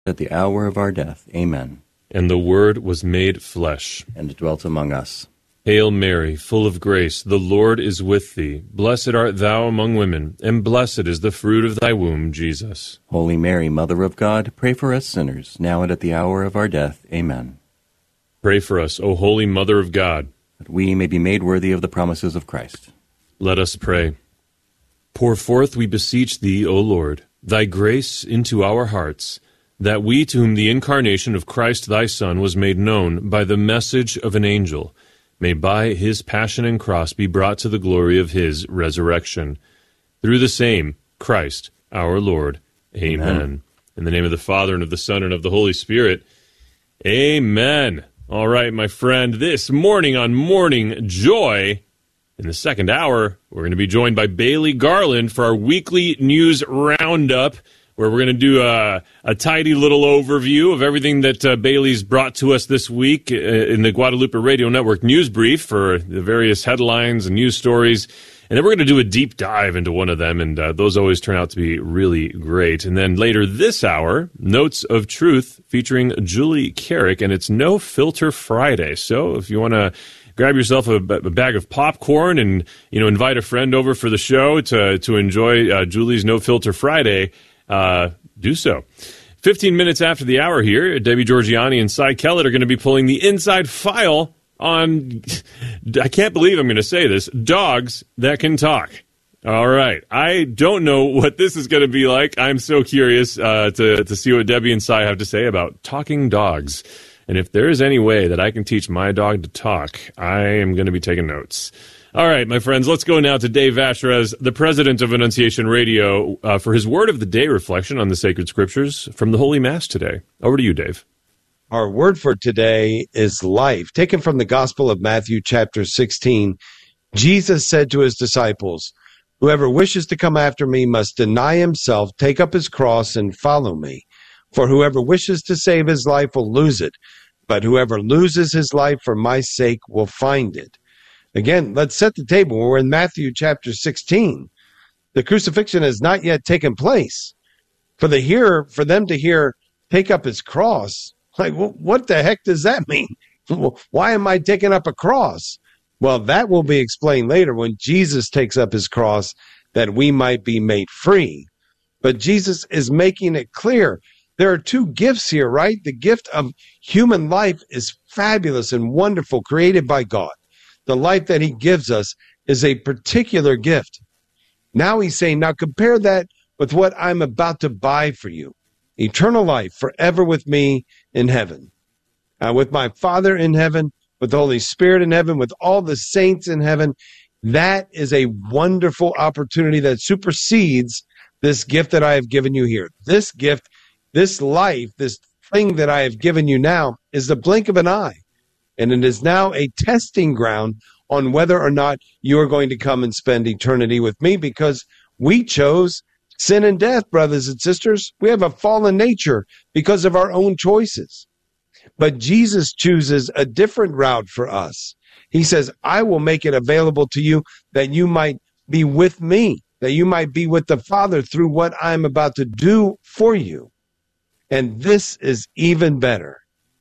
at the hour of our death. Amen. And the Word was made flesh, and dwelt among us. Hail Mary, full of grace, the Lord is with thee. Blessed art thou among women, and blessed is the fruit of thy womb, Jesus. Holy Mary, Mother of God, pray for us sinners, now and at the hour of our death. Amen. Pray for us, O Holy Mother of God, that we may be made worthy of the promises of Christ. Let us pray. Pour forth, we beseech thee, O Lord, thy grace into our hearts, that we, to whom the incarnation of Christ thy Son was made known by the message of an angel, may by his passion and cross be brought to the glory of his resurrection. Through the same Christ our Lord. Amen. In the name of the Father, and of the Son, and of the Holy Spirit. Amen. All right, my friend, this morning on Morning Joy, in the second hour, we're going to be joined by Bailey Garland for our weekly news roundup, where we're going to do a tidy little overview of everything that Bailey's brought to us this week in the Guadalupe Radio Network News Brief for the various headlines and news stories. And then we're going to do a deep dive into one of them, and those always turn out to be really great. And then later this hour, Notes of Truth featuring Julie Carrick, and it's No Filter Friday. So if you want to grab yourself a bag of popcorn and invite a friend over for the show to enjoy Julie's No Filter Friday, do so. 15 minutes after the hour here, Debbie Georgiani and Cy Kellett are going to be pulling the inside file on, I can't believe I'm going to say this, dogs that can talk. All right. I don't know what this is going to be like. I'm so curious to see what Debbie and Cy have to say about talking dogs. And if there is any way that I can teach my dog to talk, I am going to be taking notes. All right, my friends, let's go now to Dave Vashrez, the president of Annunciation Radio, for his Word of the Day reflection on the sacred scriptures from the Holy Mass today. Over to you, Dave. Our word for today is life. Taken from the Gospel of Matthew, chapter 16, Jesus said to his disciples, "Whoever wishes to come after me must deny himself, take up his cross, and follow me. For whoever wishes to save his life will lose it, but whoever loses his life for my sake will find it." Again, let's set the table. We're in Matthew chapter 16. The crucifixion has not yet taken place. For them to hear, take up his cross, like, what the heck does that mean? Why am I taking up a cross? Well, that will be explained later when Jesus takes up his cross, that we might be made free. But Jesus is making it clear. There are two gifts here, right? The gift of human life is fabulous and wonderful, created by God. The life that he gives us is a particular gift. Now he's saying, now compare that with what I'm about to buy for you. Eternal life forever with me in heaven. With my Father in heaven, with the Holy Spirit in heaven, with all the saints in heaven. That is a wonderful opportunity that supersedes this gift that I have given you here. This gift, this life, this thing that I have given you now is the blink of an eye. And it is now a testing ground on whether or not you are going to come and spend eternity with me, because we chose sin and death, brothers and sisters. We have a fallen nature because of our own choices. But Jesus chooses a different route for us. He says, I will make it available to you that you might be with me, that you might be with the Father through what I'm about to do for you. And this is even better.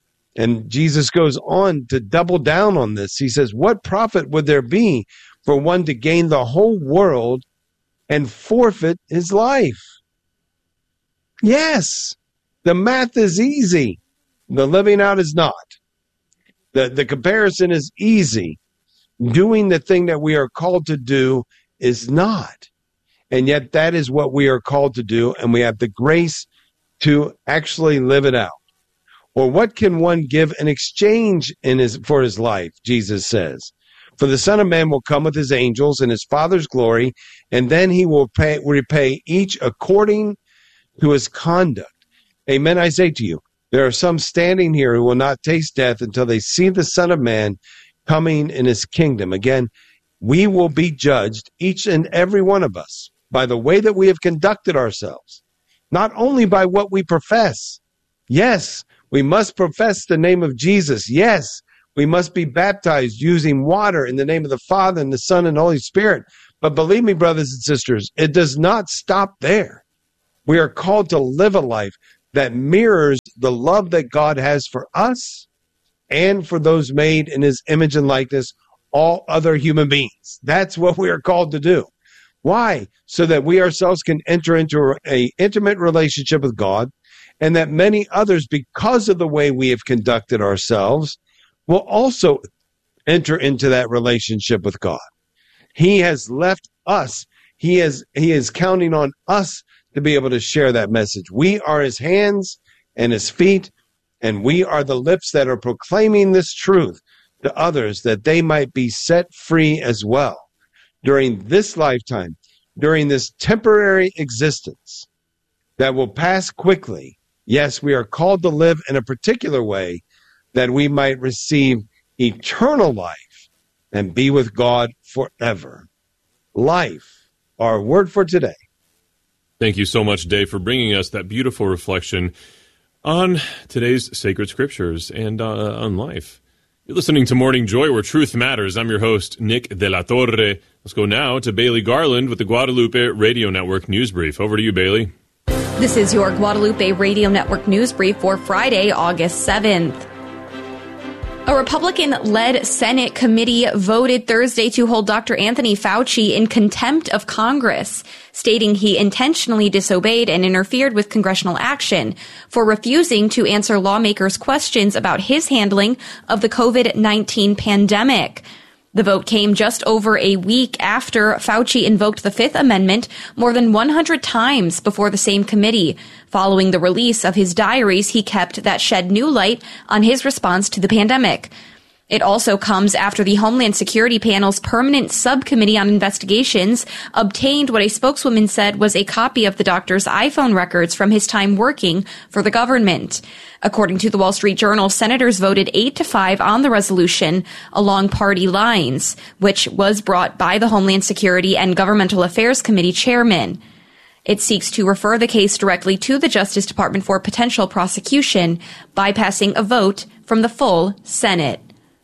And Jesus goes on to double down on this. He says, what profit would there be for one to gain the whole world and forfeit his life? Yes, the math is easy. The living out is not. The comparison is easy. Doing the thing that we are called to do is not. And yet that is what we are called to do, and we have the grace to actually live it out. Or what can one give in exchange for his life, Jesus says. For the Son of Man will come with his angels in his Father's glory, and then he will repay each according to his conduct. Amen, I say to you, there are some standing here who will not taste death until they see the Son of Man coming in his kingdom. Again, we will be judged, each and every one of us, by the way that we have conducted ourselves, not only by what we profess. Yes, we must profess the name of Jesus. Yes, we must be baptized using water in the name of the Father and the Son and the Holy Spirit. But believe me, brothers and sisters, it does not stop there. We are called to live a life that mirrors the love that God has for us and for those made in his image and likeness, all other human beings. That's what we are called to do. Why? So that we ourselves can enter into an intimate relationship with God, and that many others, because of the way we have conducted ourselves, will also enter into that relationship with God. He has left us. He is counting on us to be able to share that message. We are his hands and his feet, and we are the lips that are proclaiming this truth to others, that they might be set free as well during this lifetime, during this temporary existence that will pass quickly. Yes, we are called to live in a particular way that we might receive eternal life and be with God forever. Life, our word for today. Thank you so much, Dave, for bringing us that beautiful reflection on today's sacred scriptures and on life. You're listening to Morning Joy, where truth matters. I'm your host, Nick De La Torre. Let's go now to Bailey Garland with the Guadalupe Radio Network News Brief. Over to you, Bailey. This is your Guadalupe Radio Network News Brief for Friday, August 7th. A Republican-led Senate committee voted Thursday to hold Dr. Anthony Fauci in contempt of Congress, stating he intentionally disobeyed and interfered with congressional action for refusing to answer lawmakers' questions about his handling of the COVID-19 pandemic. The vote came just over a week after Fauci invoked the Fifth Amendment more than 100 times before the same committee, following the release of his diaries he kept that shed new light on his response to the pandemic. It also comes after the Homeland Security Panel's Permanent Subcommittee on Investigations obtained what a spokeswoman said was a copy of the doctor's iPhone records from his time working for the government. According to the Wall Street Journal, senators voted 8-5 on the resolution along party lines, which was brought by the Homeland Security and Governmental Affairs Committee chairman. It seeks to refer the case directly to the Justice Department for potential prosecution, bypassing a vote from the full Senate.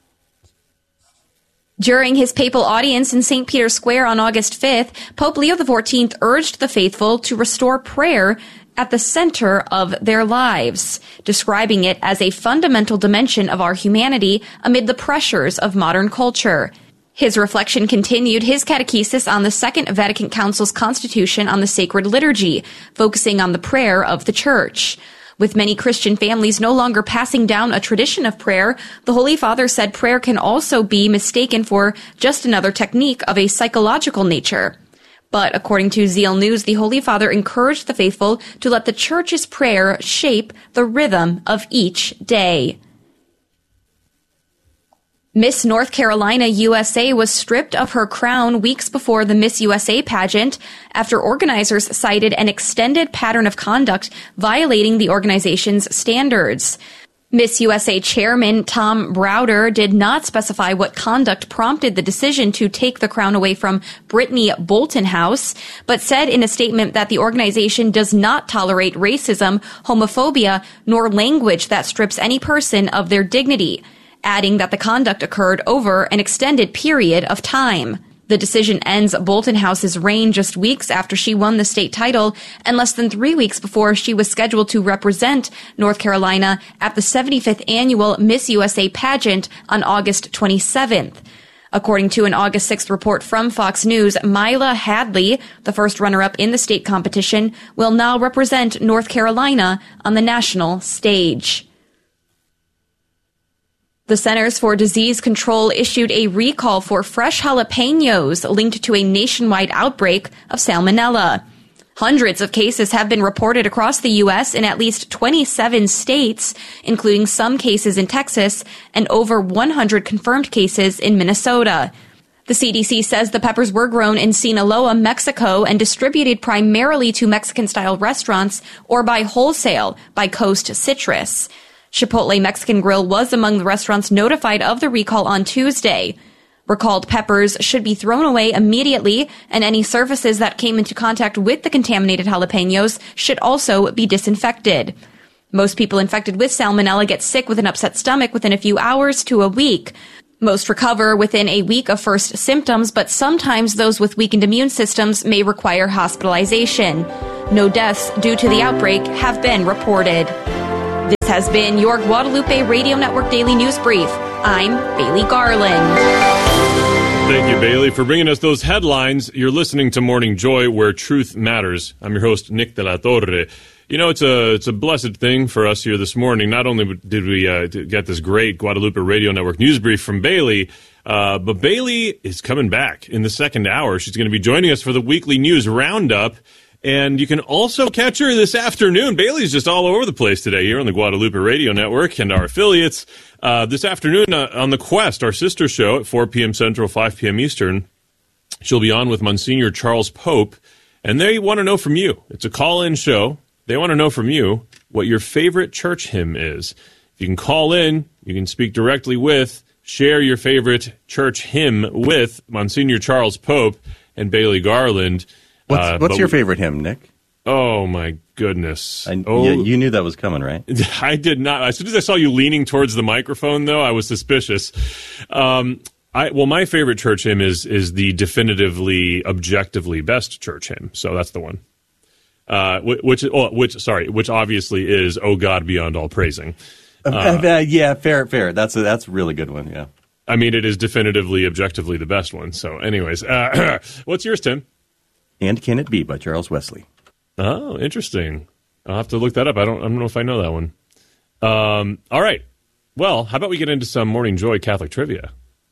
During his papal audience in St. Peter's Square on August 5th, Pope Leo XIV urged the faithful to restore prayer at the center of their lives, describing it as a fundamental dimension of our humanity amid the pressures of modern culture. His reflection continued his catechesis on the Second Vatican Council's Constitution on the Sacred Liturgy, focusing on the prayer of the Church. With many Christian families no longer passing down a tradition of prayer, the Holy Father said prayer can also be mistaken for just another technique of a psychological nature. But according to Zeal News, the Holy Father encouraged the faithful to let the Church's prayer shape the rhythm of each day. Miss North Carolina USA was stripped of her crown weeks before the Miss USA pageant after organizers cited an extended pattern of conduct violating the organization's standards. Miss USA chairman Tom Browder did not specify what conduct prompted the decision to take the crown away from Brittany Boltonhouse, but said in a statement that the organization does not tolerate racism, homophobia, nor language that strips any person of their dignity, adding that the conduct occurred over an extended period of time. The decision ends Boltonhouse's reign just weeks after she won the state title and less than 3 weeks before she was scheduled to represent North Carolina at the 75th annual Miss USA pageant on August 27th. According to an August 6th report from Fox News, Mila Hadley, the first runner-up in the state competition, will now represent North Carolina on the national stage. The Centers for Disease Control issued a recall for fresh jalapenos linked to a nationwide outbreak of salmonella. Hundreds of cases have been reported across the U.S. in at least 27 states, including some cases in Texas and over 100 confirmed cases in Minnesota. The CDC says the peppers were grown in Sinaloa, Mexico, and distributed primarily to Mexican-style restaurants or by wholesale by Coast Citrus. Chipotle Mexican Grill was among the restaurants notified of the recall on Tuesday. Recalled peppers should be thrown away immediately, and any surfaces that came into contact with the contaminated jalapenos should also be disinfected. Most people infected with salmonella get sick with an upset stomach within a few hours to a week. Most recover within a week of first symptoms, but sometimes those with weakened immune systems may require hospitalization. No deaths due to the outbreak have been reported. This has been your Guadalupe Radio Network Daily News Brief. I'm Bailey Garland. Thank you, Bailey, for bringing us those headlines. You're listening to Morning Joy, where truth matters. I'm your host, Nick de la Torre. You know, it's a blessed thing for us here this morning. Not only did we get this great Guadalupe Radio Network news brief from Bailey, but Bailey is coming back in the second hour. She's going to be joining us for the weekly news roundup. And you can also catch her this afternoon. Bailey's just all over the place today here on the Guadalupe Radio Network and our affiliates. This afternoon on The Quest, our sister show at 4 p.m. Central, 5 p.m. Eastern, she'll be on with Monsignor Charles Pope. And they want to know from you. It's a call-in show. They want to know from you what your favorite church hymn is. If you can call in, you can speak directly with, share your favorite church hymn with Monsignor Charles Pope and Bailey Garland. What's your favorite hymn, Nick? Oh, my goodness. You knew that was coming, right? I did not. As soon as I saw you leaning towards the microphone, though, I was suspicious. My favorite church hymn is the definitively, objectively best church hymn. So that's the one. Which obviously is "Oh God Beyond All Praising." Yeah, fair. That's a really good one. Yeah. I mean, it is definitively, objectively the best one. So, anyways, what's yours, Tim? And Can It Be by Charles Wesley. Oh, interesting. I'll have to look that up. I don't know if I know that one. All right. Well, how about we get into some Morning Joy Catholic trivia?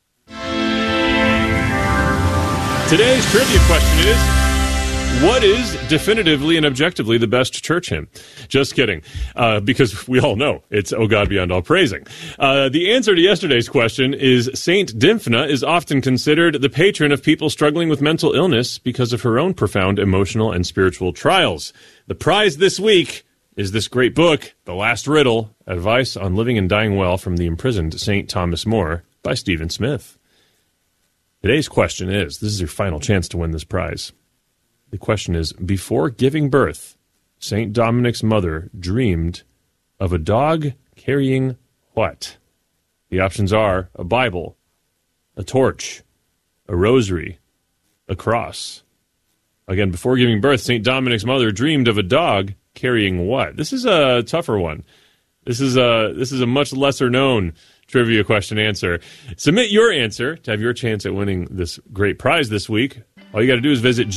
Today's trivia question is, what is definitively and objectively the best church hymn? Just kidding, because we all know it's "Oh God Beyond All Praising." The answer to yesterday's question is Saint Dymphna is often considered the patron of people struggling with mental illness because of her own profound emotional and spiritual trials. The prize this week is this great book, The Last Riddle, Advice on Living and Dying Well from the Imprisoned St. Thomas More by Stephen Smith. Today's question is, this is your final chance to win this prize. The question is, before giving birth, St. Dominic's mother dreamed of a dog carrying what? The options are a Bible, a torch, a rosary, a cross. Again, before giving birth, St. Dominic's mother dreamed of a dog carrying what? This is a tougher one. This is a much lesser known trivia question answer. Submit your answer to have your chance at winning this great prize this week. All you got to do is visit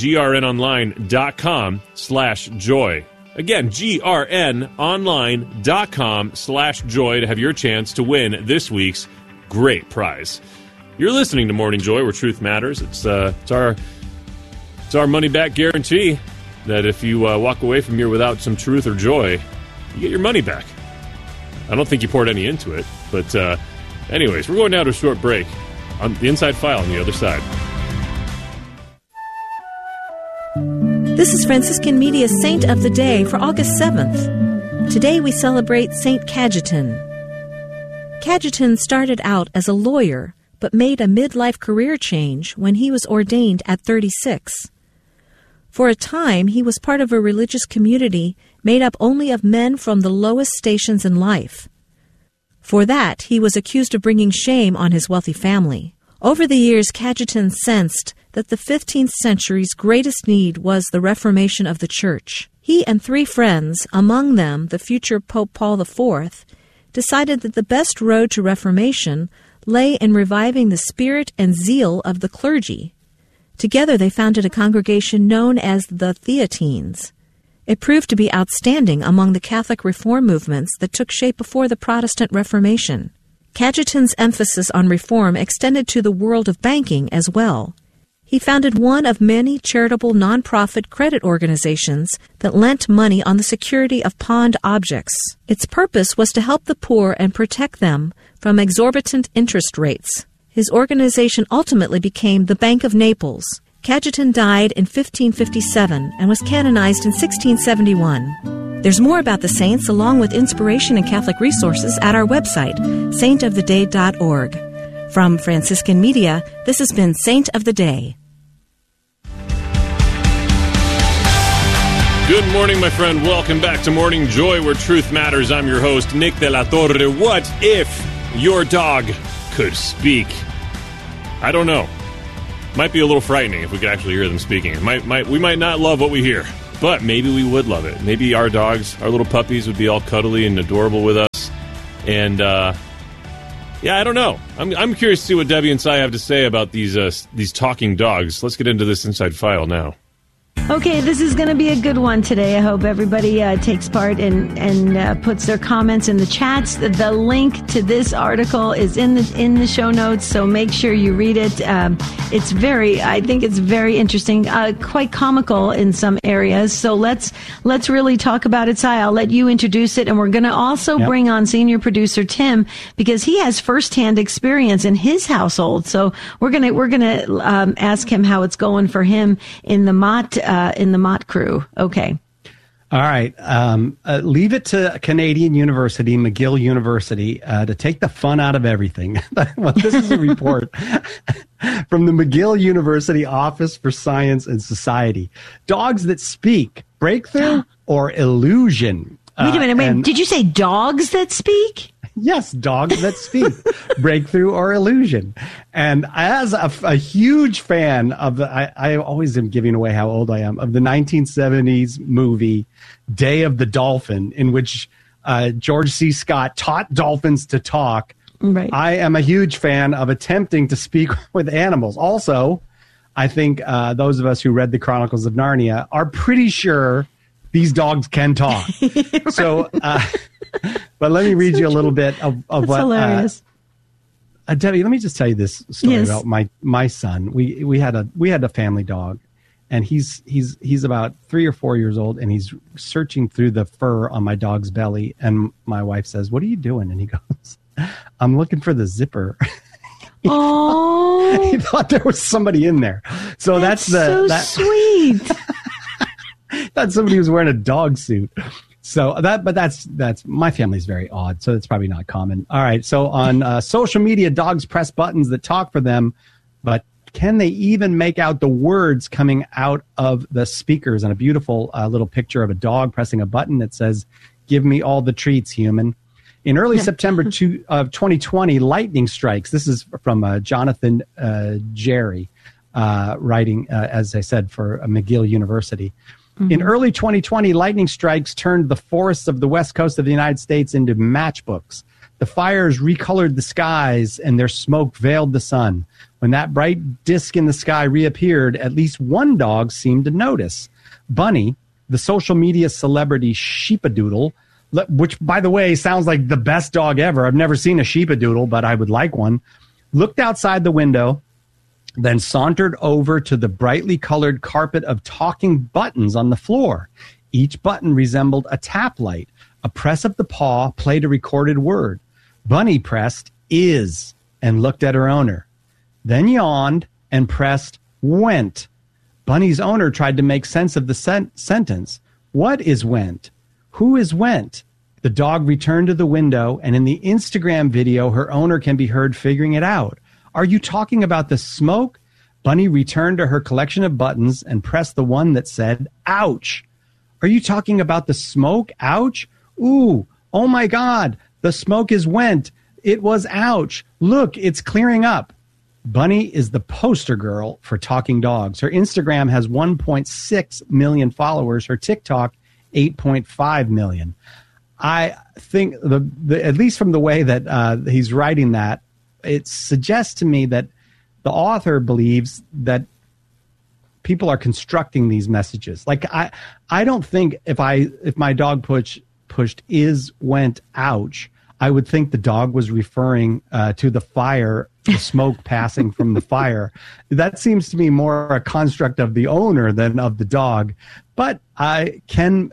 grnonline.com/joy. Again, grnonline.com/joy to have your chance to win this week's great prize. You're listening to Morning Joy, where truth matters. It's our money back guarantee that if you walk away from here without some truth or joy, you get your money back. I don't think you poured any into it, but anyways, we're going down to a short break on the Inside File on the other side. This is Franciscan Media's Saint of the Day for August 7th. Today we celebrate Saint Cajetan. Cajetan started out as a lawyer, but made a midlife career change when he was ordained at 36. For a time, he was part of a religious community made up only of men from the lowest stations in life. For that, he was accused of bringing shame on his wealthy family. Over the years, Cajetan sensed that the 15th century's greatest need was the reformation of the Church. He and 3 friends, among them the future Pope Paul IV, decided that the best road to reformation lay in reviving the spirit and zeal of the clergy. Together they founded a congregation known as the Theatines. It proved to be outstanding among the Catholic reform movements that took shape before the Protestant Reformation. Cajetan's emphasis on reform extended to the world of banking as well. He founded one of many charitable nonprofit credit organizations that lent money on the security of pawned objects. Its purpose was to help the poor and protect them from exorbitant interest rates. His organization ultimately became the Bank of Naples. Cajetan died in 1557 and was canonized in 1671. There's more about the saints along with inspiration and Catholic resources at our website, saintoftheday.org. From Franciscan Media, this has been Saint of the Day. Good morning, my friend. Welcome back to Morning Joy, where truth matters. I'm your host, Nick de la Torre. What if your dog could speak? I don't know. Might be a little frightening if we could actually hear them speaking. We might not love what we hear. But maybe we would love it. Maybe our dogs, our little puppies, would be all cuddly and adorable with us. And I don't know. I'm curious to see what Debbie and Si have to say about these talking dogs. Let's get into this Inside File now. Okay, this is going to be a good one today. I hope everybody takes part and puts their comments in the chats. The link to this article is in the show notes, so make sure you read it. I think it's very interesting, quite comical in some areas. So let's really talk about it. Si, I'll let you introduce it, and we're going to also bring on senior producer Tim because he has firsthand experience in his household. So we're gonna ask him how it's going for him in the Mott crew. Okay. All right. Leave it to Canadian University, McGill University, to take the fun out of everything. Well, this is a report from the McGill University Office for Science and Society. Dogs that speak, breakthrough or illusion? Wait a minute. Did you say dogs that speak? Yes, dogs that speak, breakthrough or illusion. And as a huge fan of I always am giving away how old I am, of the 1970s movie Day of the Dolphin, in which George C. Scott taught dolphins to talk. Right. I am a huge fan of attempting to speak with animals. Also, I think those of us who read the Chronicles of Narnia are pretty sure these dogs can talk. Right. So, but let me read you a little bit of what. Hilarious. Debbie, let me just tell you this story about my son. We had a family dog, and he's about 3 or 4 years old, and he's searching through the fur on my dog's belly. And my wife says, "What are you doing?" And he goes, "I'm looking for the zipper." Oh, he thought there was somebody in there. So that's sweet. That's somebody who's wearing a dog suit. So that's my family's very odd. So that's probably not common. All right. So on social media, dogs press buttons that talk for them, but can they even make out the words coming out of the speakers? And a beautiful little picture of a dog pressing a button that says, "Give me all the treats, human." In early September of 2020, lightning strikes. This is from Jonathan Jerry, writing, as I said, for McGill University. Mm-hmm. In early 2020, lightning strikes turned the forests of the west coast of the United States into matchbooks. The fires recolored the skies, and their smoke veiled the sun. When that bright disk in the sky reappeared, at least one dog seemed to notice. Bunny, the social media celebrity Sheepadoodle, which, by the way, sounds like the best dog ever. I've never seen a Sheepadoodle, but I would like one, looked outside the window, then sauntered over to the brightly colored carpet of talking buttons on the floor. Each button resembled a tap light. A press of the paw played a recorded word. Bunny pressed "is" and looked at her owner, then yawned and pressed "went." Bunny's owner tried to make sense of the sentence. What is went? Who is went? The dog returned to the window, and in the Instagram video, her owner can be heard figuring it out. Are you talking about the smoke? Bunny returned to her collection of buttons and pressed the one that said, "ouch." Are you talking about the smoke? Ouch. Ooh, oh my God, the smoke is went. It was ouch. Look, it's clearing up. Bunny is the poster girl for talking dogs. Her Instagram has 1.6 million followers. Her TikTok, 8.5 million. I think at least from the way that he's writing that, it suggests to me that the author believes that people are constructing these messages. Like I don't think if my dog pushed "is" went ouch, I would think the dog was referring to the fire, the smoke passing from the fire. That seems to me more a construct of the owner than of the dog. But can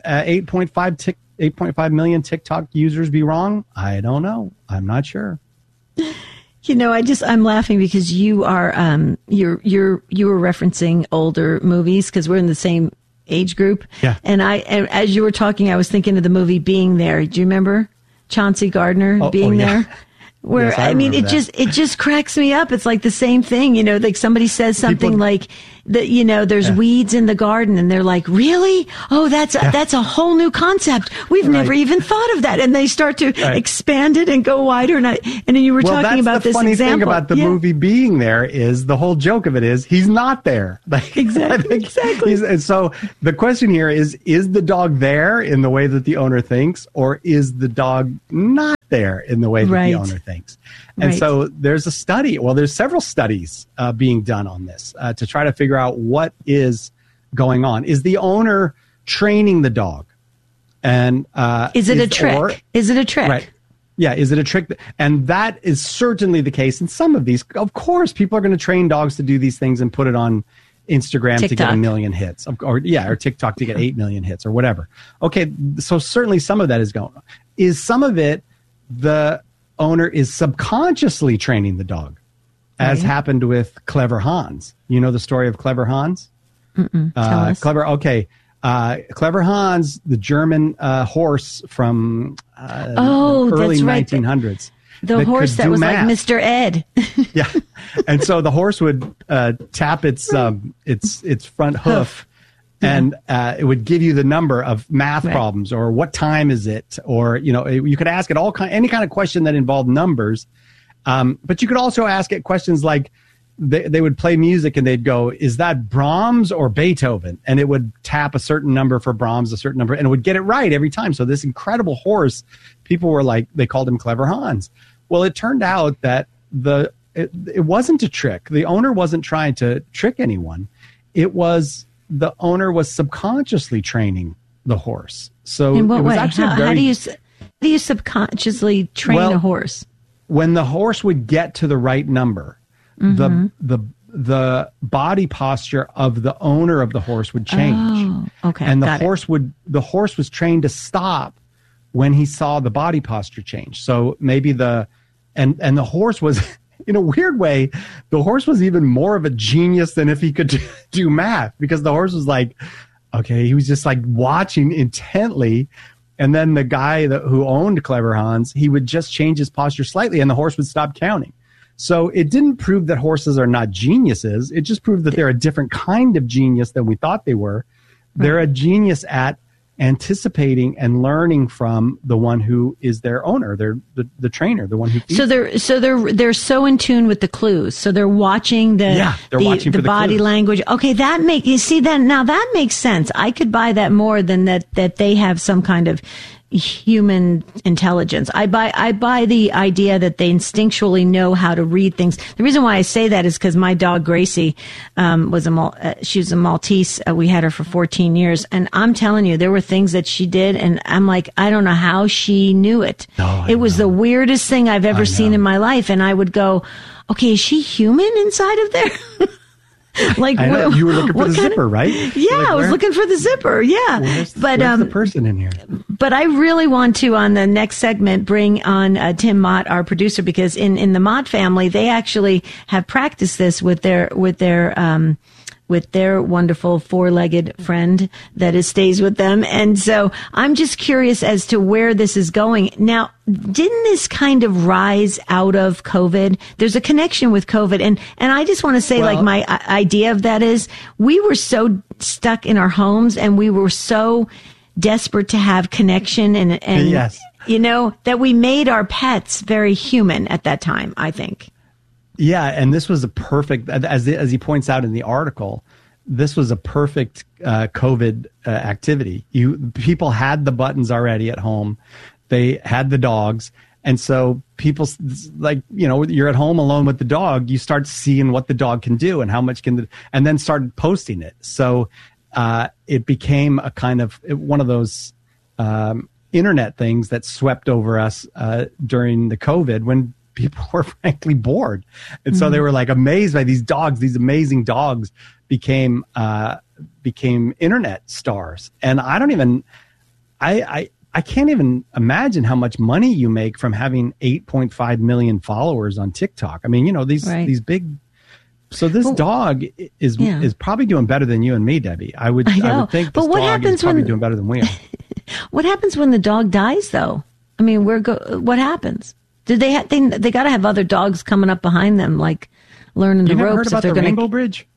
8.5 million TikTok users be wrong? I don't know. I'm not sure. You know, I'm laughing because you are you were referencing older movies because we're in the same age group. Yeah. And as you were talking, I was thinking of the movie Being There. Do you remember Chauncey Gardner being there? Where, Yes, I mean, remember that. it just cracks me up. It's like the same thing, you know, like somebody says something People- like that, you know, there's weeds in the garden and they're like, really? Oh, that's a whole new concept. We've never even thought of that. And they start to expand it and go wider. And then you were talking that's about the this funny example. thing about the movie being there is the whole joke of it is he's not there. Like, Exactly. And so the question here is the dog there in the way that the owner thinks, or is the dog not there in the way that the owner thinks? And so there's a study. Well, there's several studies being done on this to try to figure out what is going on. Is the owner training the dog? And Is it a trick? Is it a trick? Right. Yeah, is it a trick? And that is certainly the case in some of these. Of course, people are going to train dogs to do these things and put it on Instagram to get 1 million hits, or TikTok to get 8 million hits or whatever. Okay, so certainly some of that is going on. Is some of it the owner is subconsciously training the dog, as happened with Clever Hans? You know the story of Clever Hans? Tell us. Clever Hans, the German horse from early that's right. 1900s. The horse that was math. like Mr. Ed. Yeah, and so the horse would tap its front hoof, and it would give you the number of math problems, or what time is it, or you could ask it any kind of question that involved numbers, but you could also ask it questions like they would play music and they'd go, is that Brahms or Beethoven? And it would tap a certain number for Brahms, a certain number, and it would get it right every time. So this incredible horse, people were like, they called him Clever Hans. Well, it turned out that it wasn't a trick. The owner wasn't trying to trick anyone. It was the owner was subconsciously training the horse. So in what it was way? actually How do you subconsciously train a horse? When the horse would get to the right number, the body posture of the owner of the horse would change. Oh, okay. And the horse was trained to stop when he saw the body posture change. So maybe the horse was, in a weird way, the horse was even more of a genius than if he could do math, because the horse was like, okay, he was just like watching intently. And then the guy who owned Clever Hans, he would just change his posture slightly and the horse would stop counting. So it didn't prove that horses are not geniuses. It just proved that they're a different kind of genius than we thought they were. They're a genius at anticipating and learning from the one who is their owner. They're the trainer, the one who feeds they're so in tune with the clues. So they're watching watching the body clues. language. Okay, that makes sense. I could buy that more than that they have some kind of human intelligence. I buy the idea that they instinctually know how to read things. The reason why I say that is because my dog Gracie she was a Maltese. We had her for 14 years, and I'm telling you, there were things that she did, and I'm like, I don't know how she knew it. It was the weirdest thing I've ever seen in my life, and I would go, okay, is she human inside of there? Like, I know, you were looking for the zipper, right? Yeah, I was looking for the zipper. Yeah, where's the person in here? But I really want to, on the next segment, bring on Tim Mott, our producer, because in the Mott family, they actually have practiced this with their wonderful four-legged friend that stays with them. And so I'm just curious as to where this is going. Now, didn't this kind of rise out of COVID? There's a connection with COVID. And I just want to say, my idea of that is we were so stuck in our homes and we were so desperate to have connection and yes. That we made our pets very human at that time, I think. Yeah, and this was a perfect, as he points out in the article, this was a perfect COVID activity. People had the buttons already at home. They had the dogs. And so people, you're at home alone with the dog. You start seeing what the dog can do and how much and then started posting it. So it became a kind of one of those internet things that swept over us during the COVID when people were frankly bored. And so they were like amazed by these dogs. These amazing dogs became internet stars. And I can't even imagine how much money you make from having 8.5 million followers on TikTok. I mean, these big. So this dog is probably doing better than you and me, Debbie. I would think this dog is probably doing better than we are. What happens when the dog dies, though? I mean, what happens? Did they got to have other dogs coming up behind them, like learning the You never ropes heard about if they're the going Rainbow to. Bridge?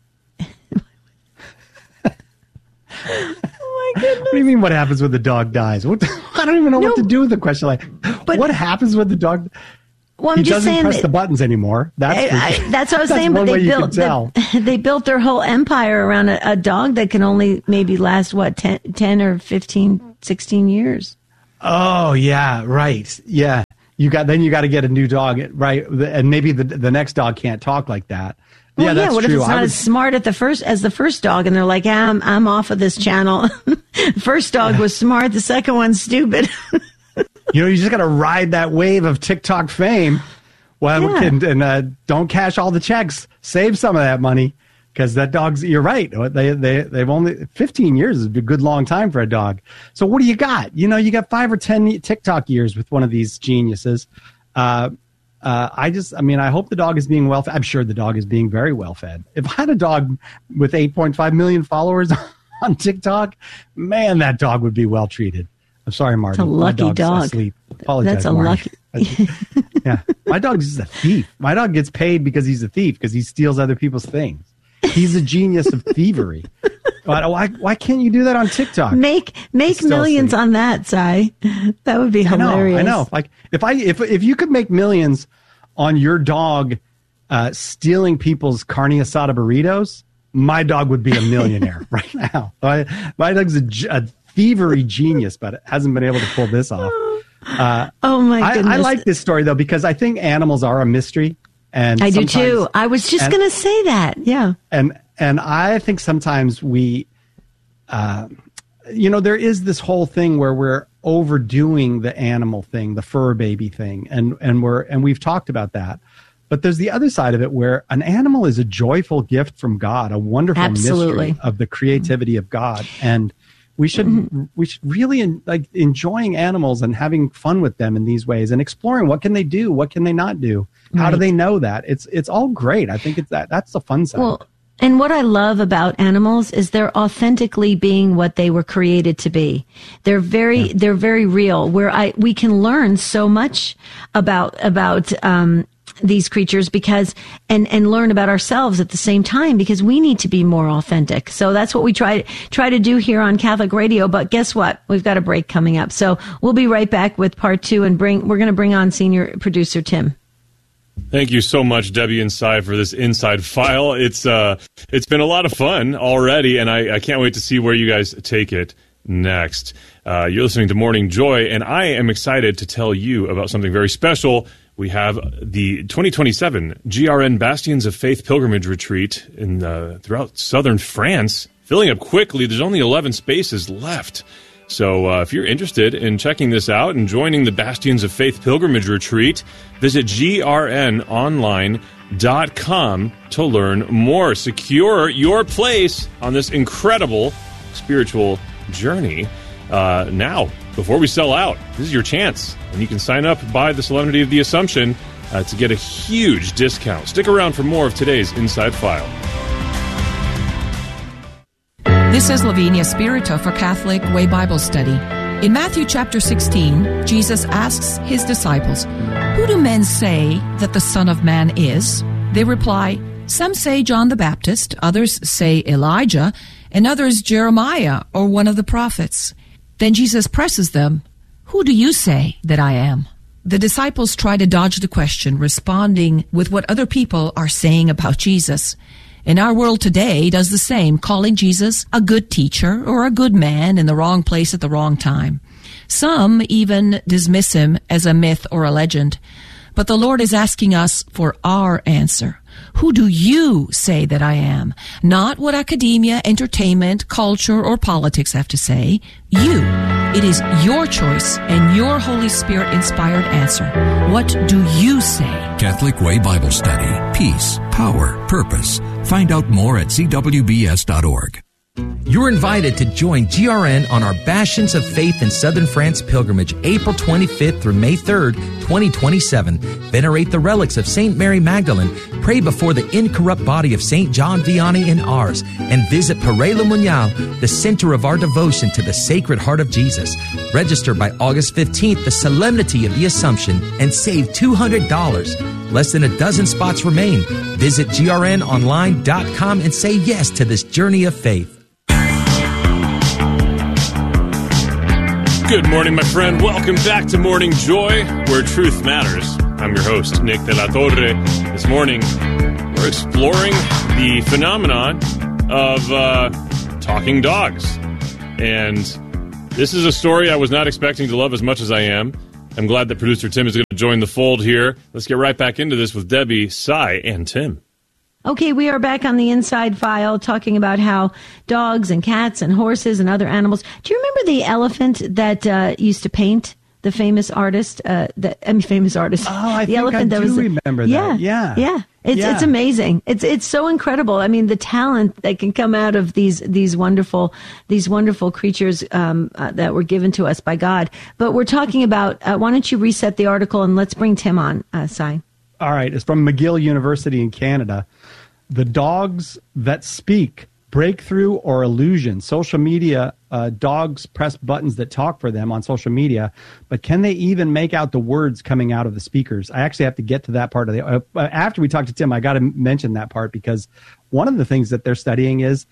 Oh my goodness! What do you mean? What happens when the dog dies? What, I don't even know what to do with the question. Like, but- what happens when the dog? Well, I'm He just doesn't saying press that, the buttons anymore. That's that's what I was saying. one But way they you can built tell. they built their whole empire around a dog that can only maybe last 10 or 15, 16 years. Oh yeah, right. Yeah, you got to get a new dog, right? And maybe the next dog can't talk like that. Well, yeah, that's what true. if it's not as smart as the first dog, and they're like, I'm off of this channel. First dog was smart, the second one's stupid. You just got to ride that wave of TikTok fame. Well, and don't cash all the checks. Save some of that money because that dog's. You're right. They've only 15 years is a good long time for a dog. So what do you got? You got 5 or 10 TikTok years with one of these geniuses. I hope the dog is being well fed. I'm sure the dog is being very well fed. If I had a dog with 8.5 million followers on TikTok, man, that dog would be well treated. I'm sorry, Marty. It's a lucky dog. Asleep. Apologize, That's a Marty. lucky. Yeah, my dog's just a thief. My dog gets paid because he's a thief because he steals other people's things. He's a genius of thievery. But why can't you do that on TikTok? Make millions on that, Si. That would be hilarious. I know. Like if you could make millions on your dog stealing people's carne asada burritos, my dog would be a millionaire right now. My dog's a thievery genius, but hasn't been able to pull this off. Oh my goodness! I like this story though because I think animals are a mystery, and I do too. I was just going to say that. Yeah, and I think sometimes we, there is this whole thing where we're overdoing the animal thing, the fur baby thing, and we've talked about that. But there's the other side of it where an animal is a joyful gift from God, a wonderful mystery of the creativity of God, and we should really like enjoying animals and having fun with them in these ways and exploring what can they do, what can they not do, how do they know that. It's all great. I think that's the fun side. Well, and what I love about animals is they're authentically being what they were created to be. They're very real. We can learn so much about these creatures because and learn about ourselves at the same time because we need to be more authentic. So that's what we try to do here on Catholic Radio. But guess what? We've got a break coming up. So we'll be right back with part 2 and we're going to bring on senior producer Tim. Thank you so much, Debbie and Si, for this inside file. It's been a lot of fun already, and I can't wait to see where you guys take it next. You're listening to Morning Joy, and I am excited to tell you about something very special. We have the 2027 GRN Bastions of Faith Pilgrimage Retreat throughout southern France, filling up quickly. There's only 11 spaces left. So if you're interested in checking this out and joining the Bastions of Faith Pilgrimage Retreat, visit grnonline.com to learn more. Secure your place on this incredible spiritual journey now, before we sell out. This is your chance, and you can sign up by the Solemnity of the Assumption to get a huge discount. Stick around for more of today's Inside File. This is Lavinia Spirito for Catholic Way Bible Study. In Matthew chapter 16, Jesus asks his disciples, "Who do men say that the Son of Man is?" They reply, "Some say John the Baptist, others say Elijah, and others Jeremiah or one of the prophets." Then Jesus presses them, "Who do you say that I am?" The disciples try to dodge the question, responding with what other people are saying about Jesus. And our world today does the same, calling Jesus a good teacher or a good man in the wrong place at the wrong time. Some even dismiss him as a myth or a legend. But the Lord is asking us for our answer. Who do you say that I am? Not what academia, entertainment, culture, or politics have to say. You. It is your choice and your Holy Spirit-inspired answer. What do you say? Catholic Way Bible Study. Peace, power, purpose. Find out more at cwbs.org. You're invited to join GRN on our Bastions of Faith in Southern France pilgrimage, April 25th through May 3rd, 2027. Venerate the relics of St. Mary Magdalene, pray before the incorrupt body of St. John Vianney and ours, and visit Pere Le Monial, the center of our devotion to the Sacred Heart of Jesus. Register by August 15th, the Solemnity of the Assumption, and save $200. Less than a dozen spots remain. Visit grnonline.com and say yes to this journey of faith. Good morning, my friend. Welcome back to Morning Joy, where truth matters. I'm your host, Nick de la Torre. This morning, we're exploring the phenomenon of talking dogs. And this is a story I was not expecting to love as much as I am. I'm glad that producer Tim is going to join the fold here. Let's get right back into this with Debbie, Cy, and Tim. Okay, we are back on the Inside File talking about how dogs and cats and horses and other animals. Do you remember the elephant that used to paint? The famous artist, famous artist. Oh, I the think elephant I that was remember that. Yeah. It's amazing. It's so incredible. I mean, the talent that can come out of these wonderful creatures that were given to us by God. But we're talking about. Why don't you reset the article and let's bring Tim on, Cy. All right, it's from McGill University in Canada. The dogs that speak, breakthrough or illusion. Social media, dogs press buttons that talk for them on social media, but can they even make out the words coming out of the speakers? I actually have to get to that part of the. After we talk to Tim, I got to mention that part because one of the things that they're studying is,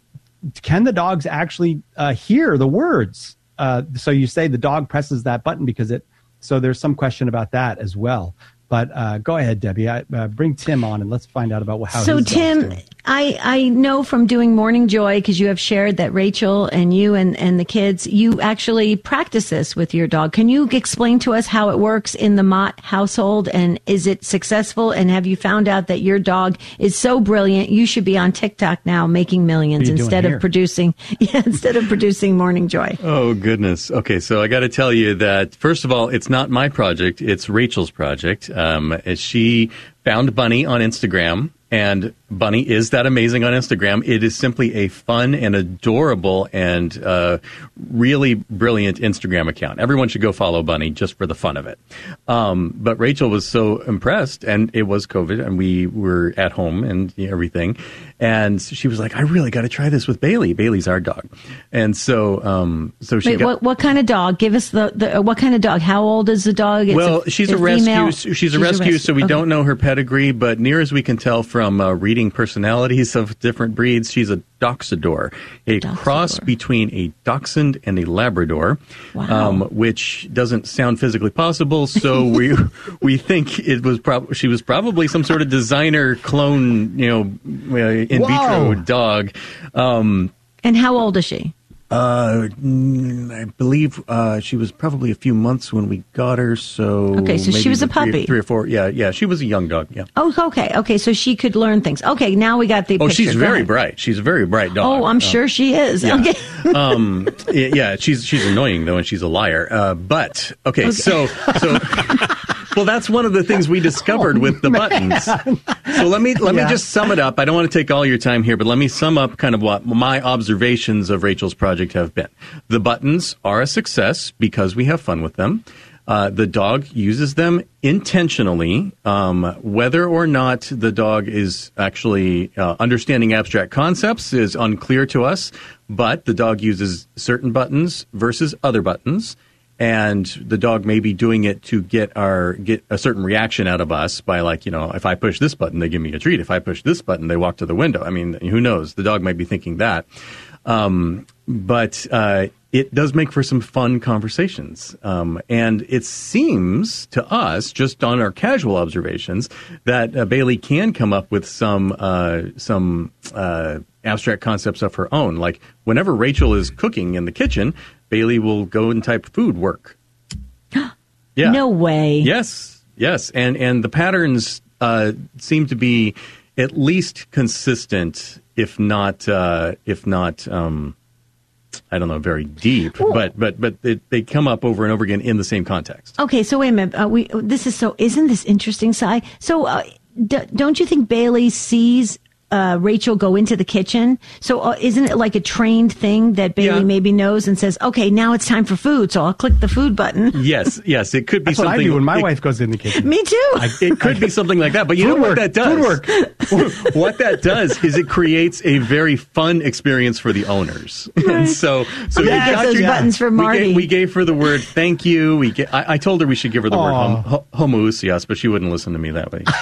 can the dogs actually hear the words? So you say the dog presses that button because so there's some question about that as well. But go ahead, Debbie. Bring Tim on and let's find out about how. So, Tim, I know from doing Morning Joy, because you have shared that Rachel and you and the kids, you actually practice this with your dog. Can you explain to us how it works in the Mott household, and is it successful? And have you found out that your dog is so brilliant, you should be on TikTok now making millions instead of producing Morning Joy? Oh, goodness. Okay, so I got to tell you that, first of all, it's not my project. It's Rachel's project. She found Bunny on Instagram, and Bunny is that amazing on Instagram. It is simply a fun and adorable and really brilliant Instagram account. Everyone should go follow Bunny just for the fun of it. But Rachel was so impressed, and it was COVID, and we were at home and everything. And she was like, I really got to try this with Bailey. Bailey's our dog. And so she what kind of dog? Give us the what kind of dog? How old is the dog? She's a rescue. She's a rescue, so we don't know her pedigree, but near as we can tell from reading personalities of different breeds, she's a Doxador, cross between a Dachshund and a Labrador, which doesn't sound physically possible. So we think she was probably some sort of designer clone, in vitro dog. And how old is she? I believe she was probably a few months when we got her. So she was a puppy. Three or four. Yeah. She was a young dog. Yeah. Oh, okay. So she could learn things. Okay, now we got the picture. She's very bright. She's a very bright dog. Oh, I'm sure she is. Yeah. Okay. She's annoying though, and she's a liar. But okay. So. Well, that's one of the things we discovered with the buttons. So let me just sum it up. I don't want to take all your time here, but let me sum up kind of what my observations of Rachel's project have been. The buttons are a success because we have fun with them. The dog uses them intentionally. Whether or not the dog is actually understanding abstract concepts is unclear to us, but the dog uses certain buttons versus other buttons. And the dog may be doing it to get a certain reaction out of us by, like, if I push this button, they give me a treat. If I push this button, they walk to the window. I mean, who knows? The dog might be thinking that. But it does make for some fun conversations. And it seems to us, just on our casual observations, that Bailey can come up with some abstract concepts of her own. Like whenever Rachel is cooking in the kitchen, Bailey will go and type food work. Yeah. No way. Yes. And the patterns seem to be at least consistent, if not I don't know, very deep, but they come up over and over again in the same context. Okay, so wait a minute. Isn't this interesting, Cy? So don't you think Bailey sees Rachel go into the kitchen. So isn't it like a trained thing that Bailey maybe knows and says, okay, now it's time for food. So I'll click the food button. Yes. It could be That's something. what I do when my wife goes in the kitchen. Me too. It could be something like that. But you know what that does? What that does is it creates a very fun experience for the owners. Right. And so you got those buttons for Marty. We gave her the word thank you. I told her we should give her the word homoousios, but she wouldn't listen to me that way.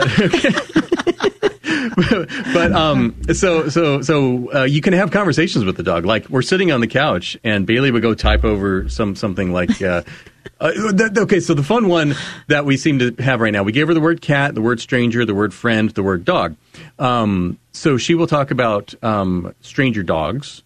So you can have conversations with the dog. Like we're sitting on the couch, and Bailey would go type over something like. Okay, so the fun one that we seem to have right now, we gave her the word cat, the word stranger, the word friend, the word dog. So she will talk about stranger dogs,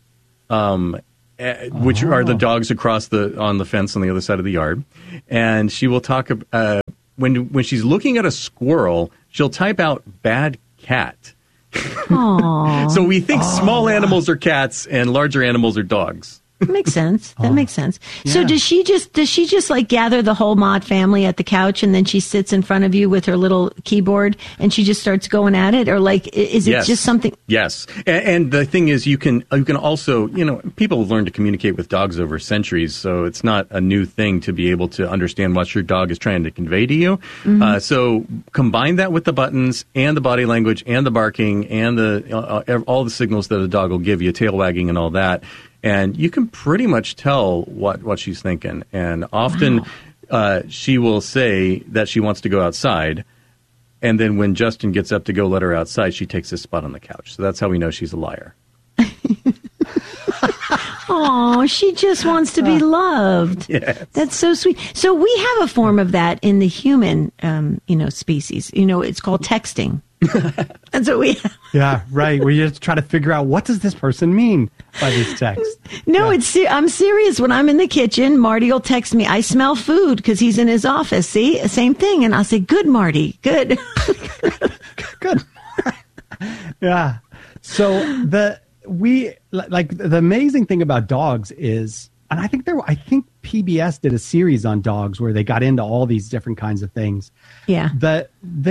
which are the dogs on the fence on the other side of the yard, and she will talk when she's looking at a squirrel, she'll type out bad cat. So we think small animals are cats and larger animals are dogs. Makes sense. That makes sense. Yeah. So does she just like gather the whole Mott family at the couch and then she sits in front of you with her little keyboard and she just starts going at it? Or like, is it just something? Yes. And the thing is, you can also, people have learned to communicate with dogs over centuries. So it's not a new thing to be able to understand what your dog is trying to convey to you. Mm-hmm. So combine that with the buttons and the body language and the barking and all the signals that a dog will give you, tail wagging and all that. And you can pretty much tell what she's thinking. And often she will say that she wants to go outside. And then when Justin gets up to go let her outside, she takes his spot on the couch. So that's how we know she's a liar. Oh, she just wants to be loved. Yes. That's so sweet. So we have a form of that in the human, species. It's called texting. That's what we have. Yeah, right. Where you just try to figure out, what does this person mean by this text? No, I'm serious. When I'm in the kitchen, Marty will text me, I smell food, because he's in his office. See, same thing. And I'll say, good, Marty, good. Good. Yeah. So the amazing thing about dogs is, and I think PBS did a series on dogs where they got into all these different kinds of things. Yeah. That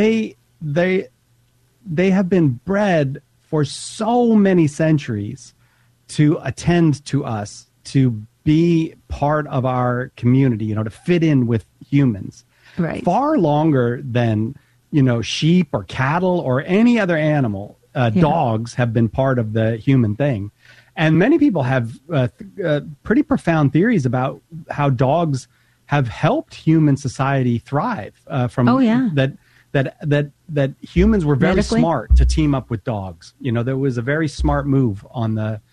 they have been bred for so many centuries to attend to us, to be part of our community, to fit in with humans. Right. Far longer than, sheep or cattle or any other animal. Dogs have been part of the human thing. And many people have pretty profound theories about how dogs have helped human society thrive that humans were very smart to team up with dogs. There was a very smart move on the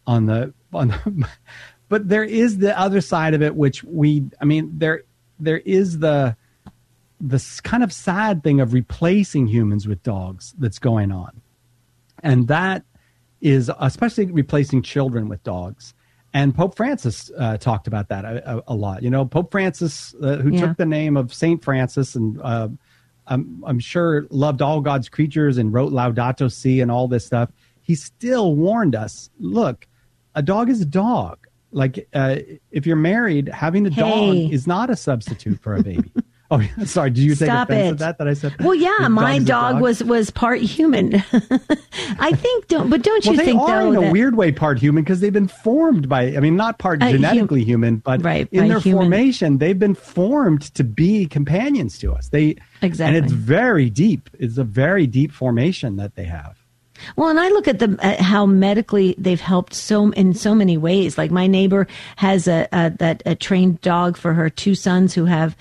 but there is the other side of it, which there is the kind of sad thing of replacing humans with dogs that's going on. And that is especially replacing children with dogs. And Pope Francis talked about that a lot. Pope Francis, who took the name of Saint Francis and I'm sure loved all God's creatures and wrote Laudato Si and all this stuff. He still warned us, look, a dog is a dog. Like, if you're married, having a dog is not a substitute for a baby. Oh, sorry. Did you take offense at that I said? Well, yeah, my dog was part human. I think, don't you think, though? They are in a weird way part human because they've been formed by, not part genetically human, but in their formation, they've been formed to be companions to us. Exactly. And it's very deep. It's a very deep formation that they have. Well, and I look at how medically they've helped in so many ways. Like my neighbor has a trained dog for her two sons who have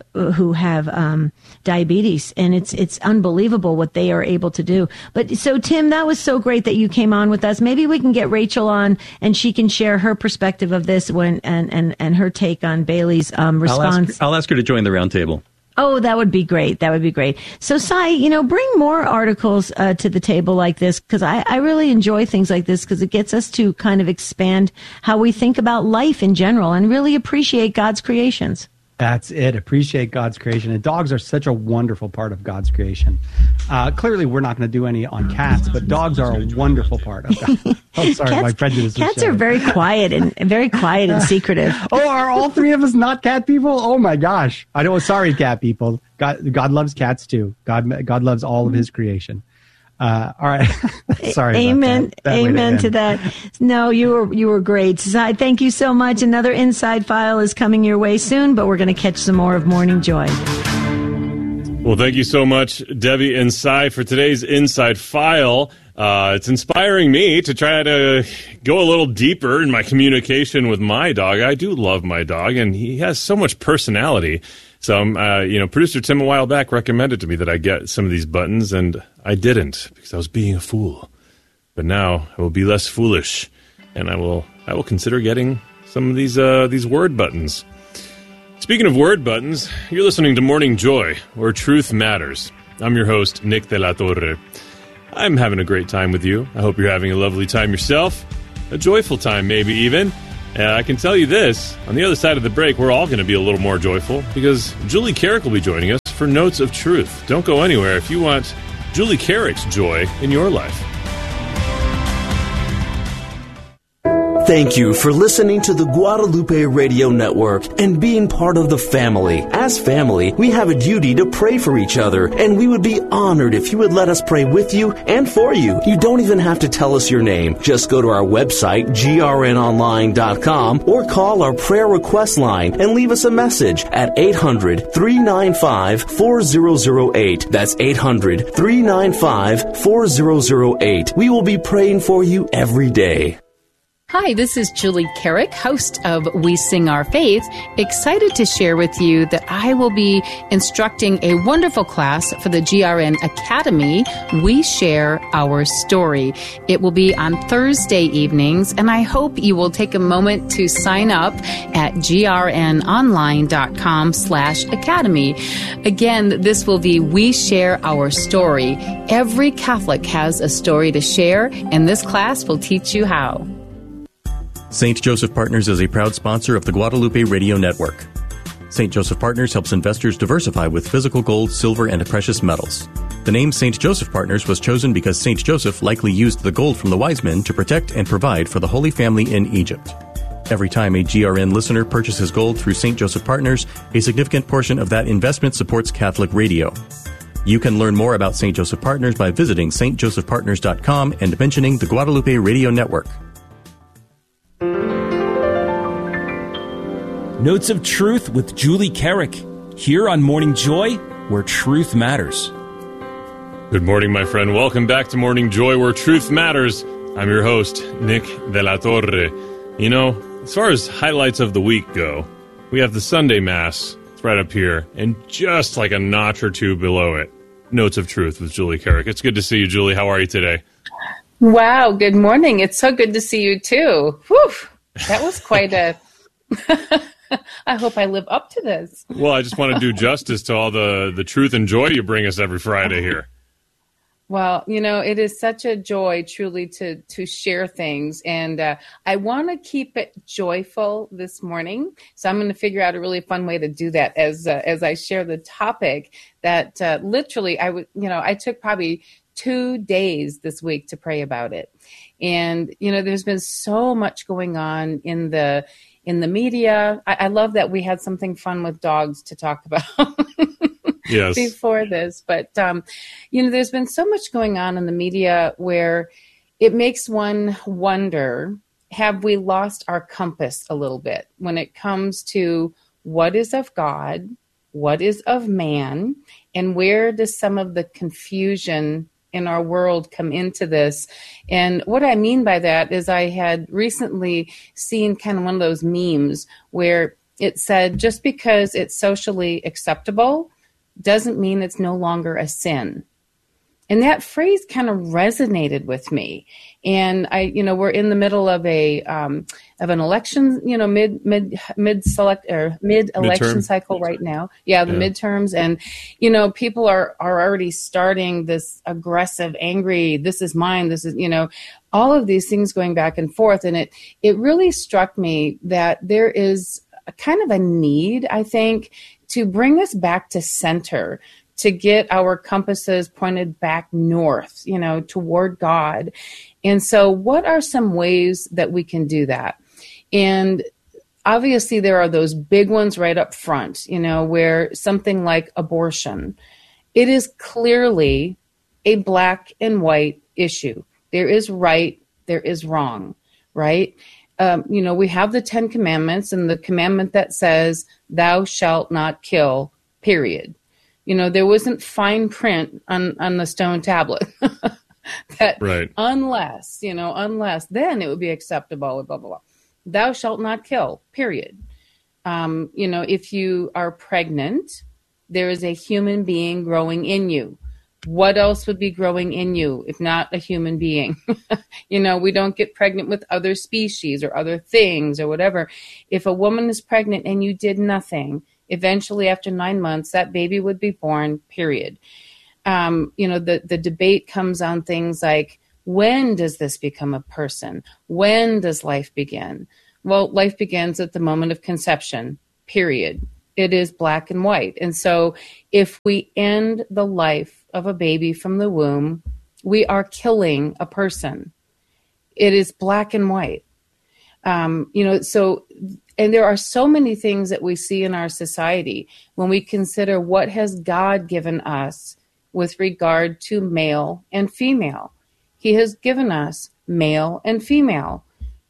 diabetes, and it's unbelievable what they are able to do. But so Tim, that was so great that you came on with us. Maybe we can get Rachel on and she can share her perspective of this and her take on Bailey's response. I'll ask her to join the roundtable. Oh, that would be great. That would be great. So, Sai, bring more articles to the table like this, because I really enjoy things like this because it gets us to kind of expand how we think about life in general and really appreciate God's creations. That's it. Appreciate God's creation. And dogs are such a wonderful part of God's creation. Clearly, we're not going to do any on cats, but dogs are a wonderful part of God. Oh, sorry, my prejudice. Cats are very quiet and secretive. Oh, are all three of us not cat people? Oh my gosh! Sorry, cat people. God loves cats too. God loves all of His creation. All right. Sorry. Amen. Amen to that. No, you were great. Si, thank you so much. Another Inside File is coming your way soon, but we're going to catch some more of Morning Joy. Well, thank you so much, Debbie and Si, for today's Inside File. It's inspiring me to try to go a little deeper in my communication with my dog. I do love my dog, and he has so much personality. So, producer Tim a while back recommended to me that I get some of these buttons, and I didn't because I was being a fool. But now I will be less foolish, and I will consider getting some of these word buttons. Speaking of word buttons, you're listening to Morning Joy, where truth matters. I'm your host, Nick De La Torre. I'm having a great time with you. I hope you're having a lovely time yourself, a joyful time maybe even. I can tell you this, on the other side of the break, we're all going to be a little more joyful because Julie Carrick will be joining us for Notes of Truth. Don't go anywhere if you want Julie Carrick's joy in your life. Thank you for listening to the Guadalupe Radio Network and being part of the family. As family, we have a duty to pray for each other, and we would be honored if you would let us pray with you and for you. You don't even have to tell us your name. Just go to our website, grnonline.com, or call our prayer request line and leave us a message at 800-395-4008. That's 800-395-4008. We will be praying for you every day. Hi, this is Julie Carrick, host of We Sing Our Faith, excited to share with you that I will be instructing a wonderful class for the GRN Academy, We Share Our Story. It will be on Thursday evenings, and I hope you will take a moment to sign up at grnonline.com/academy. Again, this will be We Share Our Story. Every Catholic has a story to share, and this class will teach you how. St. Joseph Partners is a proud sponsor of the Guadalupe Radio Network. St. Joseph Partners helps investors diversify with physical gold, silver, and precious metals. The name St. Joseph Partners was chosen because St. Joseph likely used the gold from the wise men to protect and provide for the Holy Family in Egypt. Every time a GRN listener purchases gold through St. Joseph Partners, a significant portion of that investment supports Catholic radio. You can learn more about St. Joseph Partners by visiting stjosephpartners.com and mentioning the Guadalupe Radio Network. Notes of Truth with Julie Carrick, here on Morning Joy, where truth matters. Good morning, my friend. Welcome back to Morning Joy, where truth matters. I'm your host, Nick De La Torre. You know, as far as highlights of the week go, we have the Sunday Mass. It's right up here, and just like a notch or two below it, Notes of Truth with Julie Carrick. It's good to see you, Julie. How are you today? Wow, good morning. It's so good to see you, too. Whew, that was quite a... I hope I live up to this. Well, I just want to do justice to all the truth and joy you bring us every Friday here. Well, you know, it is such a joy truly to share things. And I want to keep it joyful this morning. So I'm going to figure out a really fun way to do that as I share the topic that literally I took probably 2 days this week to pray about it. And, you know, there's been so much going on in the media. I love that we had something fun with dogs to talk about yes. before this. But, there's been so much going on in the media where it makes one wonder, have we lost our compass a little bit when it comes to what is of God, what is of man, and where does some of the confusion in our world come into this? And what I mean by that is I had recently seen kind of one of those memes where it said, just because it's socially acceptable doesn't mean it's no longer a sin. And that phrase kind of resonated with me. And we're in the middle of an election, mid-election cycle right now. Yeah, the midterms. And, people are already starting this aggressive, angry, this is mine, this is, all of these things going back and forth. And it really struck me that there is a kind of a need, I think, to bring us back to center, to get our compasses pointed back north, toward God. And so what are some ways that we can do that? And obviously there are those big ones right up front, where something like abortion, it is clearly a black and white issue. There is right, there is wrong, right? We have the 10 Commandments and the commandment that says, thou shalt not kill, period. There wasn't fine print on the stone tablet that right. unless then it would be acceptable, blah, blah, blah. Thou shalt not kill, period. If you are pregnant, there is a human being growing in you. What else would be growing in you if not a human being? We don't get pregnant with other species or other things or whatever. If a woman is pregnant and you did nothing, eventually after 9 months, that baby would be born, period. The debate comes on things like, when does this become a person? When does life begin? Well, life begins at the moment of conception, period. It is black and white. And so if we end the life of a baby from the womb, we are killing a person. It is black and white. And there are so many things that we see in our society when we consider what has God given us with regard to male and female. He has given us male and female.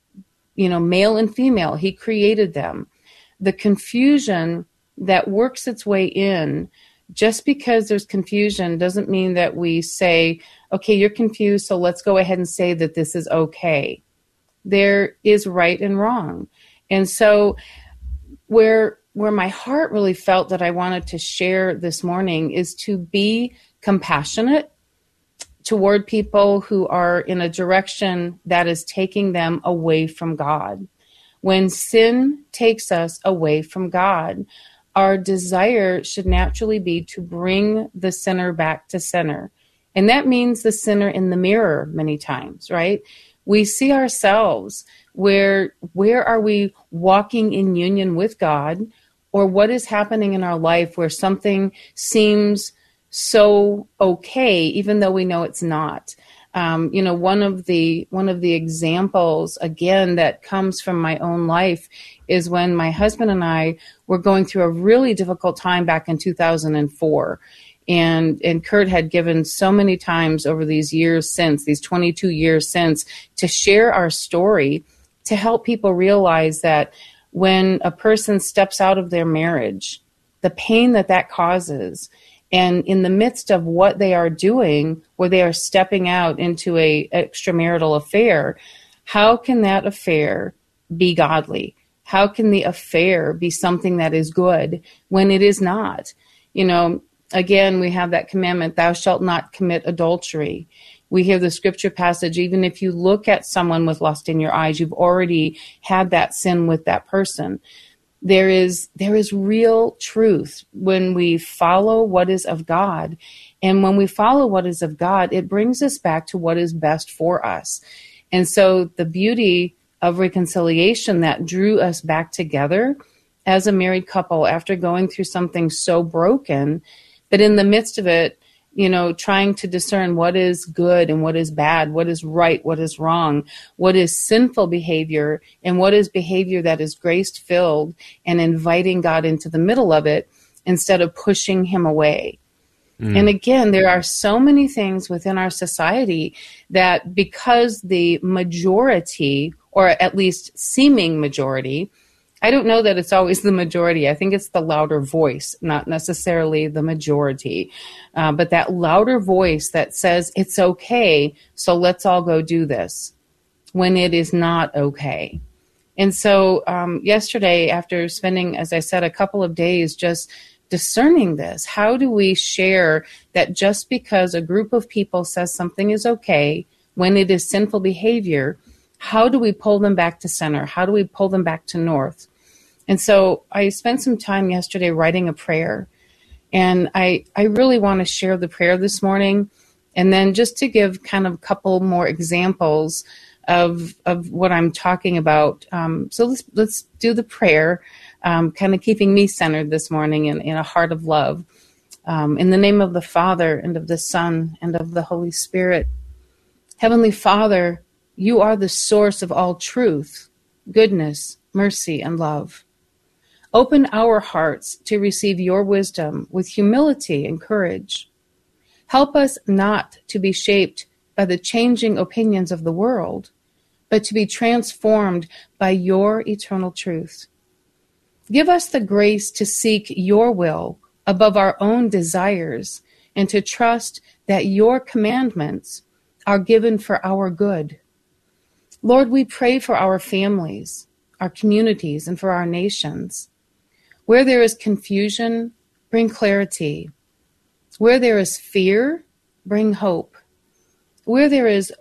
Male and female, he created them. The confusion that works its way in, just because there's confusion doesn't mean that we say, okay, you're confused, so let's go ahead and say that this is okay. There is right and wrong. And so where my heart really felt that I wanted to share this morning is to be compassionate toward people who are in a direction that is taking them away from God. When sin takes us away from God, our desire should naturally be to bring the sinner back to center. And that means the sinner in the mirror many times, right? We see ourselves where are we walking in union with God, or what is happening in our life where something seems so okay, even though we know it's not. One of the examples, again, that comes from my own life is when my husband and I were going through a really difficult time back in 2004. And Kurt had given so many times over these years since, these 22 years since, to share our story to help people realize that when a person steps out of their marriage, the pain that causes, and in the midst of what they are doing, where they are stepping out into a extramarital affair, how can that affair be godly? How can the affair be something that is good when it is not? Again, we have that commandment, thou shalt not commit adultery. We hear the scripture passage, even if you look at someone with lust in your eyes, you've already had that sin with that person. There is real truth when we follow what is of God. And when we follow what is of God, it brings us back to what is best for us. And so the beauty of reconciliation that drew us back together as a married couple after going through something so broken, but in the midst of it, trying to discern what is good and what is bad, what is right, what is wrong, what is sinful behavior, and what is behavior that is grace-filled, and inviting God into the middle of it instead of pushing him away. And again, there are so many things within our society that because the majority, or at least seeming majority, I don't know that it's always the majority. I think it's the louder voice, not necessarily the majority. But that louder voice that says it's okay, so let's all go do this, when it is not okay. And so yesterday, after spending, as I said, a couple of days just discerning this, how do we share that just because a group of people says something is okay when it is sinful behavior, how do we pull them back to center? How do we pull them back to north? And so I spent some time yesterday writing a prayer, and I really want to share the prayer this morning, and then just to give kind of a couple more examples of what I'm talking about. So let's do the prayer, kind of keeping me centered this morning in a heart of love. In the name of the Father, and of the Son, and of the Holy Spirit. Heavenly Father, you are the source of all truth, goodness, mercy, and love. Open our hearts to receive your wisdom with humility and courage. Help us not to be shaped by the changing opinions of the world, but to be transformed by your eternal truth. Give us the grace to seek your will above our own desires and to trust that your commandments are given for our good. Lord, we pray for our families, our communities, and for our nations. Where there is confusion, bring clarity. Where there is fear, bring hope. Where there is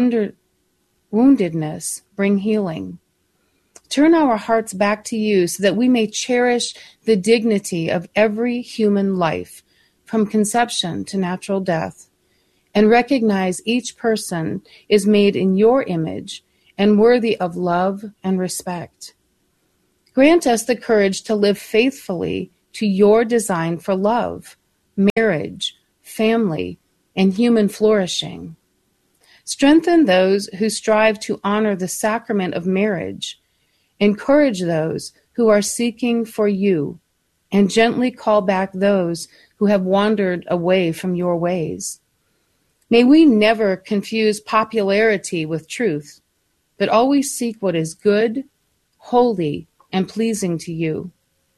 woundedness, bring healing. Turn our hearts back to you so that we may cherish the dignity of every human life from conception to natural death, and recognize each person is made in your image and worthy of love and respect. Grant us the courage to live faithfully to your design for love, marriage, family, and human flourishing. Strengthen those who strive to honor the sacrament of marriage. Encourage those who are seeking for you, and gently call back those who have wandered away from your ways. May we never confuse popularity with truth, but always seek what is good, holy, and pleasing to you.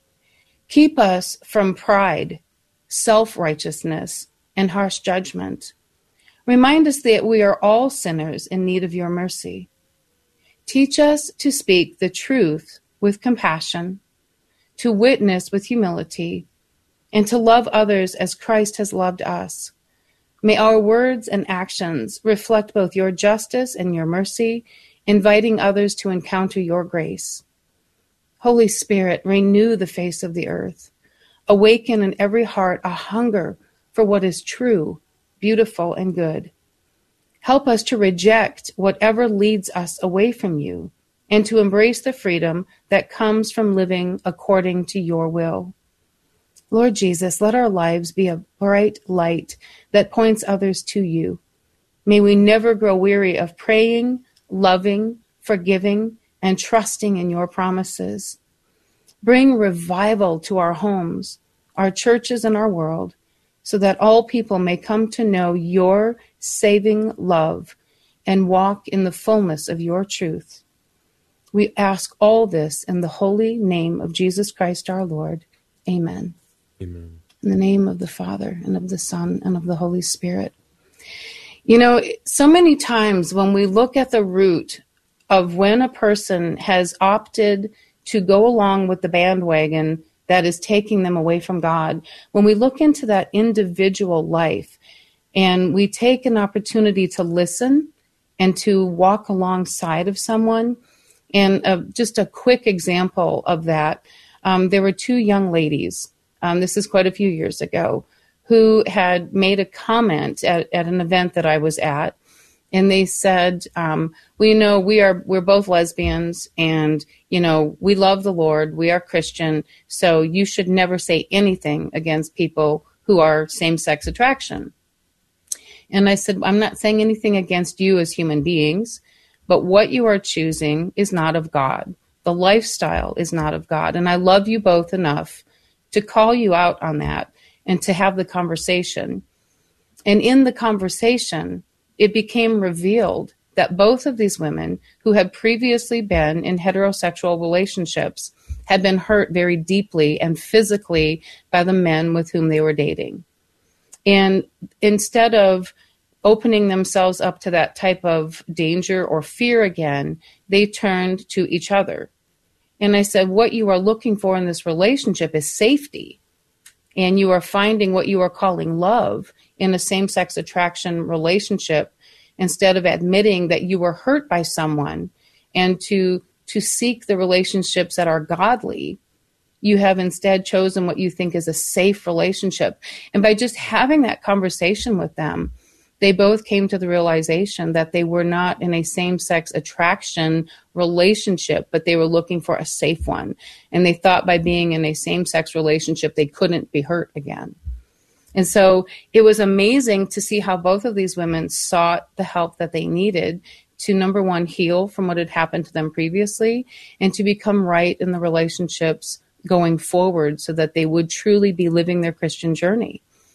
Keep us from pride, self-righteousness, and harsh judgment. Remind us that we are all sinners in need of your mercy. Teach us to speak the truth with compassion, to witness with humility, and to love others as Christ has loved us. May our words and actions reflect both your justice and your mercy, inviting others to encounter your grace. Holy Spirit, renew the face of the earth. Awaken in every heart a hunger for what is true, beautiful, and good. Help us to reject whatever leads us away from you and to embrace the freedom that comes from living according to your will. Lord Jesus, let our lives be a bright light that points others to you. May we never grow weary of praying, loving, forgiving, and trusting in your promises. Bring revival to our homes, our churches, and our world, so that all people may come to know your saving love and walk in the fullness of your truth. We ask all this in the holy name of Jesus Christ our Lord. Amen. Amen. In the name of the Father, and of the Son, and of the Holy Spirit. You know, so many times when we look at the root of when a person has opted to go along with the bandwagon that is taking them away from God, when we look into that individual life and we take an opportunity to listen and to walk alongside of someone, and just a quick example of that, there were two young ladies, this is quite a few years ago, who had made a comment at an event that I was at, and they said, we're both lesbians, and we love the Lord, we are Christian, so you should never say anything against people who are same-sex attraction. And I said, I'm not saying anything against you as human beings, but what you are choosing is not of God. The lifestyle is not of God, and I love you both enough to call you out on that and to have the conversation. And in the conversation, it became revealed that both of these women who had previously been in heterosexual relationships had been hurt very deeply and physically by the men with whom they were dating. And instead of opening themselves up to that type of danger or fear again, they turned to each other. And I said, what you are looking for in this relationship is safety. And you are finding what you are calling love in a same-sex attraction relationship instead of admitting that you were hurt by someone and to seek the relationships that are godly. You have instead chosen what you think is a safe relationship. And by just having that conversation with them, they both came to the realization that they were not in a same-sex attraction relationship, but they were looking for a safe one. And they thought by being in a same-sex relationship, they couldn't be hurt again. And so it was amazing to see how both of these women sought the help that they needed to, number one, heal from what had happened to them previously, and to become right in the relationships going forward so that they would truly be living their Christian journey.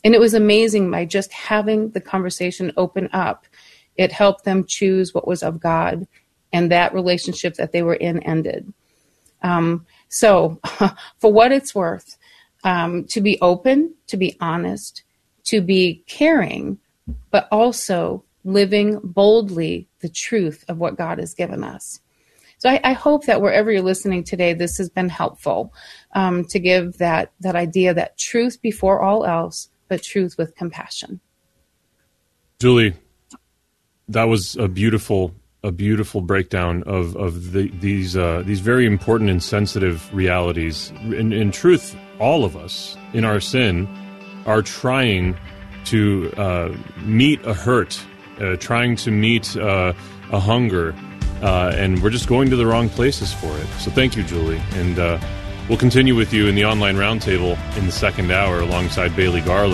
And it was amazing by just having the conversation open up. It helped them choose what was of God, and that relationship that they were in ended. So for what it's worth, to be open, to be honest, to be caring, but also living boldly the truth of what God has given us. So I hope that wherever you're listening today, this has been helpful to give that idea that truth before all else, but truth with compassion. Julie, that was a beautiful breakdown of these very important and sensitive realities. In truth, all of us in our sin are trying to meet a hurt, trying to meet a hunger, and we're just going to the wrong places for it. So thank you, Julie. And we'll continue with you in the online roundtable in the second hour alongside Bailey Garland.